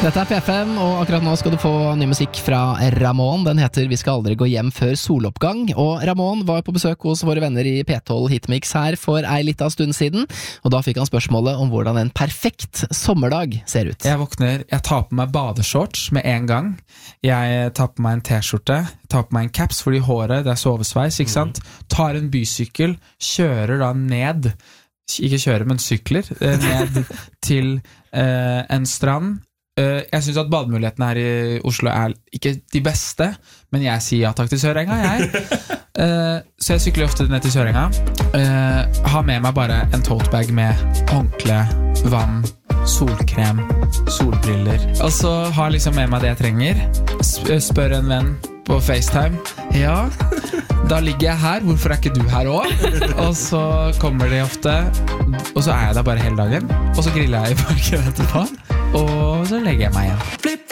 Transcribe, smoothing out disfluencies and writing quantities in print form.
Dette P5, og akkurat nå skal du få ny musikk fra Ramón. Den heter Vi skal aldri gå hjem før soloppgang. Og Ramón var på besøk hos våre venner i P12 Hitmix her for ei lita stund siden, og da fikk han spørsmålet om hvordan en perfekt sommerdag ser ut. Jeg våkner, jeg tar på meg badeshorts med en gang. Jeg tar på meg en t-skjorte, tar på meg en caps fordi håret, det sovesveis, ikke sant? Tar en bysykkel, kjører da ned, ikke kjører, men sykler, ned til en strand. Jeg synes at bademulighetene her i Oslo ikke de beste, men jeg sier ja takk til Sørenga, jeg. Så jeg sykler ofte ned til Sørenga. Har med meg bare en totebag med håndkle, vann, solkrem, solbriller. Og så har liksom med meg det jeg trenger. Spør en venn på FaceTime. Ja, da ligger jeg her, hvorfor ikke du her også? Og så kommer de ofte, og så jeg der bare hele dagen. Og så griller jeg i parken etterpå, og så legger jeg meg igjen.